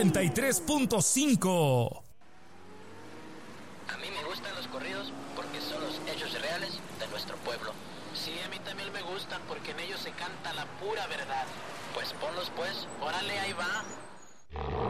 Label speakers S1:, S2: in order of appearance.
S1: 93.5.
S2: A mí me gustan los corridos porque son los hechos reales de nuestro pueblo. Sí, a mí también me gustan porque en ellos se canta la pura verdad. Pues ponlos pues, órale, ahí va.